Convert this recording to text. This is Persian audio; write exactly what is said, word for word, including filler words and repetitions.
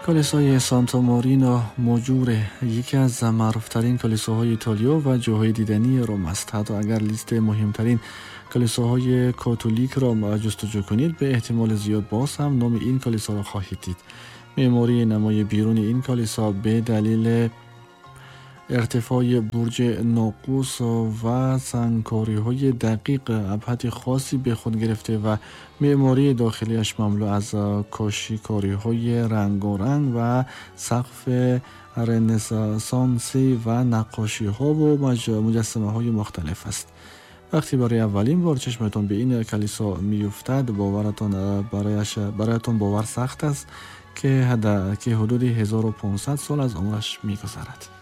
کلیسای سانتا مارینا موجوره یکی از معروفترین کلیساهای ایتالیا و جاهای دیدنی روم است. حتی اگر لیست مهمترین کلیساهای کاتولیک را جستجو کنید، به احتمال زیاد باز هم نام این کلیسا را خواهید دید. معماری نمای بیرون این کلیسا به دلیل ارتفاع برج ناقوس و سنگکاری‌های دقیق ابعاد خاصی به خود گرفته و معماری داخلیش مملو از کاشی‌کاری‌های رنگارنگ و سقف رنسانسی و نقاشی‌ها و مجسمه‌های مختلف است. وقتی برای اولین بار چشمتان به این کلیسا می‌افتد، باورتان برایش برایتان باور سخت است که حد که حدود هزار و پانصد سال از عمرش می‌گذرد.